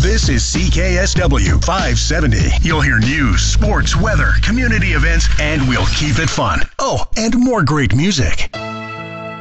This is CKSW 570. You'll hear news, sports, weather, community events, and we'll keep it fun. Oh, and more great music.